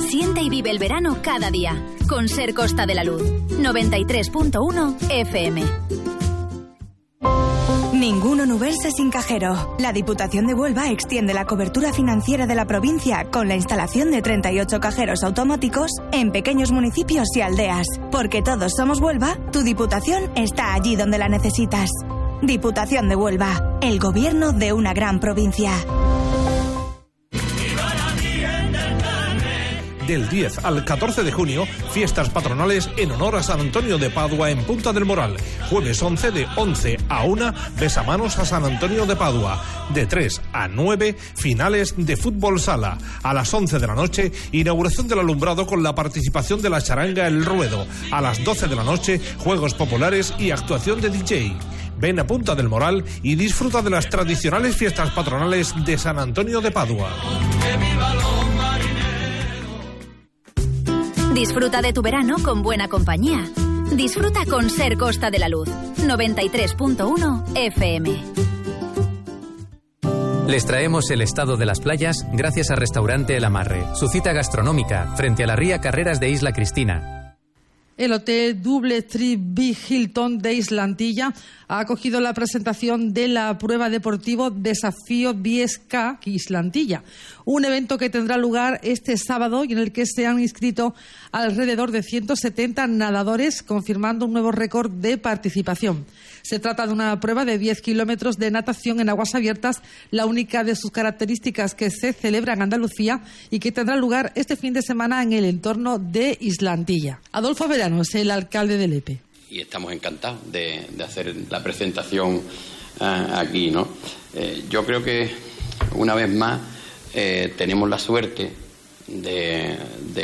Siente y vive el verano cada día. Con Ser Costa de la Luz. 93.1 FM. Ninguno Nubense sin cajero. La Diputación de Huelva extiende la cobertura financiera de la provincia con la instalación de 38 cajeros automáticos en pequeños municipios y aldeas. Porque todos somos Huelva, tu Diputación está allí donde la necesitas. Diputación de Huelva, el gobierno de una gran provincia. Del 10 al 14 de junio, fiestas patronales en honor a San Antonio de Padua en Punta del Moral. Jueves 11 de 11 a 1, besamanos a San Antonio de Padua. De 3 a 9, finales de fútbol sala. A las 11 de la noche, inauguración del alumbrado con la participación de la charanga El Ruedo. A las 12 de la noche, juegos populares y actuación de DJ. Ven a Punta del Moral y disfruta de las tradicionales fiestas patronales de San Antonio de Padua. Disfruta de tu verano con buena compañía. Disfruta con Ser Costa de la Luz. 93.1 FM. Les traemos el estado de las playas gracias a Restaurante El Amarre, su cita gastronómica frente a la ría Carreras de Isla Cristina. El hotel Doubletree Big Hilton de Islantilla ha acogido la presentación de la prueba deportivo Desafío 10K Islantilla, un evento que tendrá lugar este sábado y en el que se han inscrito alrededor de 170 nadadores, confirmando un nuevo récord de participación. Se trata de una prueba de 10 kilómetros de natación en aguas abiertas, la única de sus características que se celebra en Andalucía y que tendrá lugar este fin de semana en el entorno de Islantilla. Adolfo Verano es el alcalde de Lepe. Y estamos encantados de hacer la presentación aquí, ¿no? Yo creo que una vez más tenemos la suerte de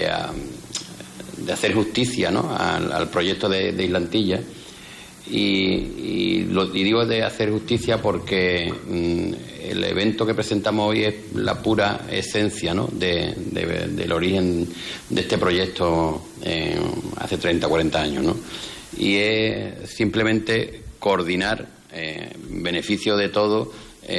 hacer justicia, ¿no?, al proyecto de Islantilla. Y digo de hacer justicia porque el evento que presentamos hoy es la pura esencia, ¿no?, del origen de este proyecto hace 30 o 40 años, ¿no? Y es simplemente coordinar en beneficio de todo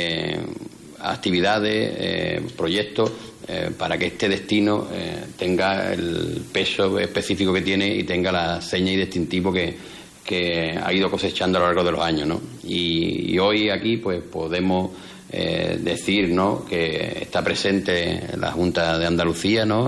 actividades, proyectos para que este destino tenga el peso específico que tiene y tenga la seña y distintivo que ha ido cosechando a lo largo de los años, ¿no? Y hoy aquí pues podemos decir, ¿no?, que está presente la Junta de Andalucía, ¿no?,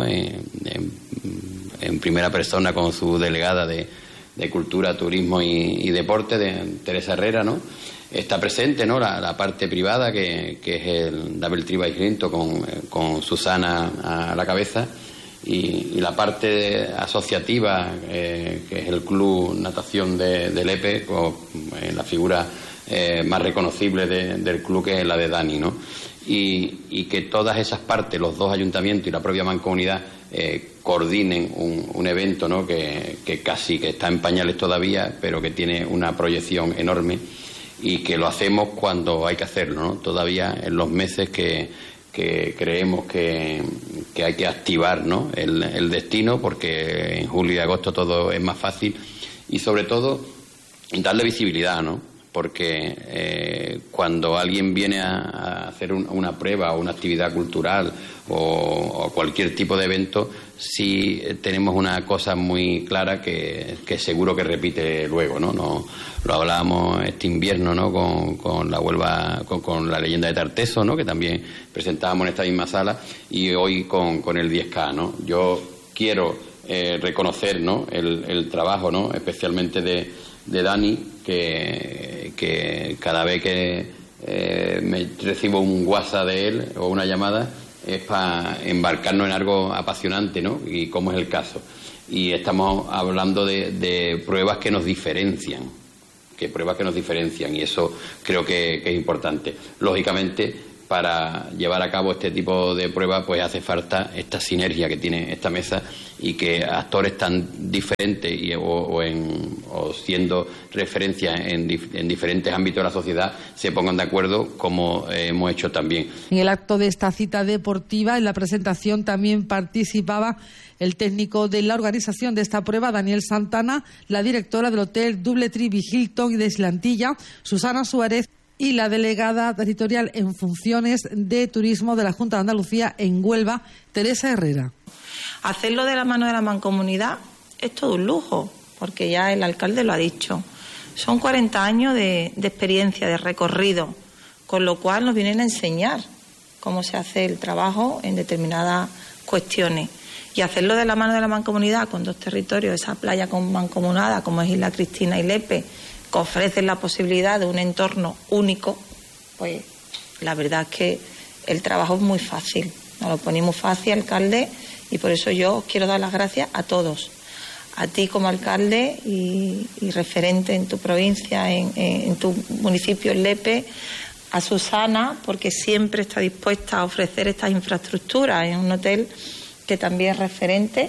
en primera persona con su delegada de Cultura, Turismo y Deporte, de Teresa Herrera, ¿no? Está presente, ¿no?, la parte privada que es el Doubletree Big Hilton con Susana a la cabeza. Y la parte asociativa, que es el Club Natación de Lepe, con la figura más reconocible del club, que es la de Dani, ¿no? Y que todas esas partes, los dos ayuntamientos y la propia mancomunidad, coordinen un evento, ¿no?, que casi que está en pañales todavía, pero que tiene una proyección enorme y que lo hacemos cuando hay que hacerlo, ¿no? Todavía en los meses que creemos que hay que activar, ¿no?, el destino, porque en julio y agosto todo es más fácil, y sobre todo darle visibilidad, ¿no? Porque cuando alguien viene a hacer una prueba o una actividad cultural o cualquier tipo de evento, sí tenemos una cosa muy clara que seguro que repite luego, ¿no? Lo hablábamos este invierno, ¿no?, con la Huelva, con la leyenda de Tarteso, ¿no?, que también presentábamos en esta misma sala, y hoy con el 10K, ¿no? Yo quiero reconocer, ¿no?, el trabajo, ¿no?, especialmente de Dani, que cada vez que me recibo un WhatsApp de él o una llamada es para embarcarnos en algo apasionante, ¿no?, y como es el caso. Y estamos hablando de pruebas que nos diferencian, y eso creo que es importante. Lógicamente, para llevar a cabo este tipo de pruebas, pues hace falta esta sinergia que tiene esta mesa, y que actores tan diferentes o siendo referencias en diferentes ámbitos de la sociedad se pongan de acuerdo, como hemos hecho también. En el acto de esta cita deportiva, en la presentación, también participaba el técnico de la organización de esta prueba, Daniel Santana, la directora del hotel Doubletree Big Hilton de Islantilla, Susana Suárez, y la delegada territorial en funciones de turismo de la Junta de Andalucía en Huelva, Teresa Herrera. Hacerlo de la mano de la Mancomunidad es todo un lujo, porque ya el alcalde lo ha dicho. Son 40 años de experiencia, de recorrido, con lo cual nos vienen a enseñar cómo se hace el trabajo en determinadas cuestiones. Y hacerlo de la mano de la Mancomunidad, con 2 territorios, esa playa mancomunada como es Isla Cristina y Lepe, que ofrecen la posibilidad de un entorno único, pues la verdad es que el trabajo es muy fácil. Nos lo ponéis muy fácil, alcalde, y por eso yo os quiero dar las gracias a todos. A ti como alcalde y referente en tu provincia, en tu municipio, en Lepe, a Susana, porque siempre está dispuesta a ofrecer estas infraestructuras en un hotel que también es referente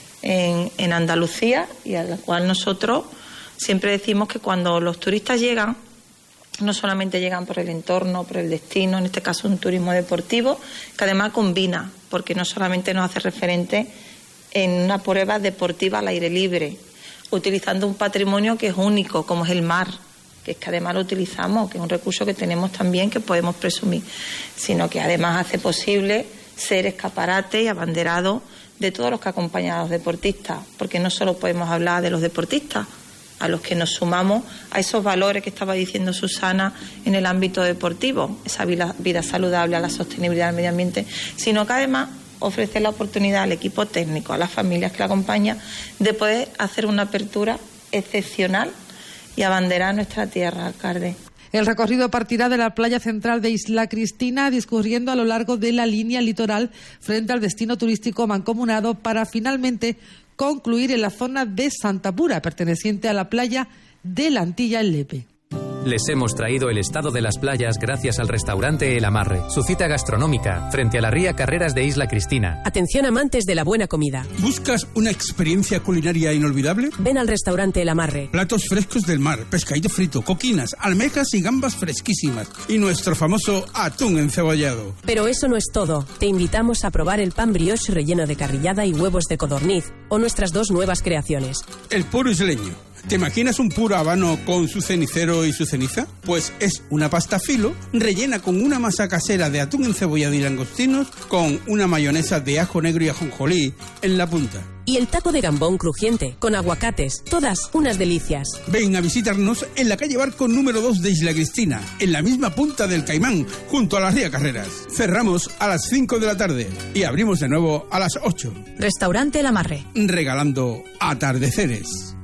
en Andalucía y a la cual nosotros siempre decimos que cuando los turistas llegan, no solamente llegan por el entorno, por el destino, en este caso un turismo deportivo, que además combina, porque no solamente nos hace referente en una prueba deportiva al aire libre, utilizando un patrimonio que es único, como es el mar, que es que además lo utilizamos, que es un recurso que tenemos también que podemos presumir, sino que además hace posible ser escaparate y abanderado de todos los que acompañan a los deportistas, porque no solo podemos hablar de los deportistas, a los que nos sumamos a esos valores que estaba diciendo Susana en el ámbito deportivo, esa vida saludable, a la sostenibilidad del medio ambiente, sino que además ofrece la oportunidad al equipo técnico, a las familias que la acompañan, de poder hacer una apertura excepcional y abanderar nuestra tierra, alcalde. El recorrido partirá de la playa central de Isla Cristina, discurriendo a lo largo de la línea litoral frente al destino turístico mancomunado, para finalmente concluir en la zona de Santa Pura, perteneciente a la playa de la Antilla en Lepe. Les hemos traído el estado de las playas gracias al restaurante El Amarre, su cita gastronómica frente a la ría Carreras de Isla Cristina. Atención amantes de la buena comida. ¿Buscas una experiencia culinaria inolvidable? Ven al restaurante El Amarre. Platos frescos del mar, pescadito frito, coquinas, almejas y gambas fresquísimas y nuestro famoso atún encebollado. Pero eso no es todo. Te invitamos a probar el pan brioche relleno de carrillada y huevos de codorniz o nuestras 2 nuevas creaciones. El puro isleño. ¿Te imaginas un puro habano con su cenicero y su ceniza? Pues es una pasta filo rellena con una masa casera de atún encebollado y langostinos con una mayonesa de ajo negro y ajonjolí en la punta. Y el taco de gambón crujiente, con aguacates, todas unas delicias. Ven a visitarnos en la calle Barco número 2 de Isla Cristina, en la misma punta del Caimán, junto a la ría Carreras. Cerramos a las 5 de la tarde y abrimos de nuevo a las 8. Restaurante El Amarre. Regalando atardeceres.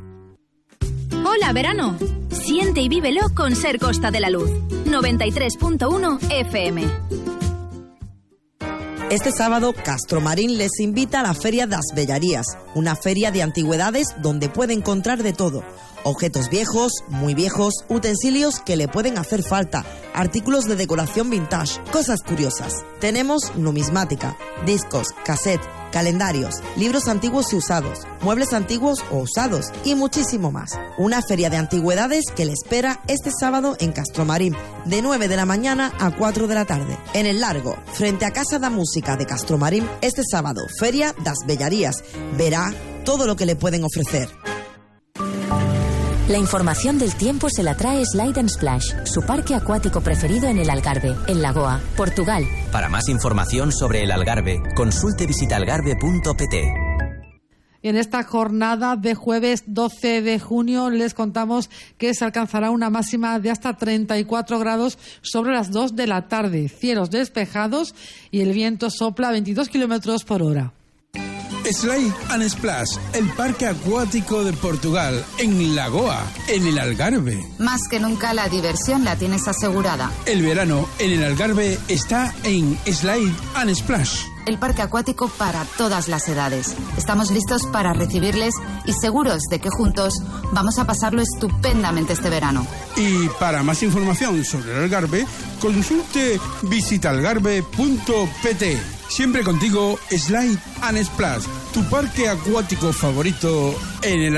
Hola, verano. Siente y vívelo con Ser Costa de la Luz. 93.1 FM. Este sábado, Castromarín les invita a la Feria das Bellarías, una feria de antigüedades donde puede encontrar de todo. Objetos viejos, muy viejos, utensilios que le pueden hacer falta, artículos de decoración vintage, cosas curiosas. Tenemos numismática, discos, cassette, calendarios, libros antiguos y usados, muebles antiguos o usados y muchísimo más. Una feria de antigüedades que le espera este sábado en Castromarín, de 9 de la mañana a 4 de la tarde. En el Largo, frente a Casa da Música de Castromarín, este sábado, Feria das Bellarías. Verá todo lo que le pueden ofrecer. La información del tiempo se la trae Slide and Splash, su parque acuático preferido en el Algarve, en Lagoa, Portugal. Para más información sobre el Algarve, consulte visitaalgarve.pt. Y en esta jornada de jueves 12 de junio les contamos que se alcanzará una máxima de hasta 34 grados sobre las 2 de la tarde. Cielos despejados y el viento sopla a 22 kilómetros por hora. Slide and Splash, el parque acuático de Portugal, en Lagoa, en el Algarve. Más que nunca la diversión la tienes asegurada. El verano en el Algarve está en Slide and Splash. El parque acuático para todas las edades. Estamos listos para recibirles y seguros de que juntos vamos a pasarlo estupendamente este verano. Y para más información sobre el Algarve, consulte visitaalgarve.pt. Siempre contigo, Slide and Splash, tu parque acuático favorito en el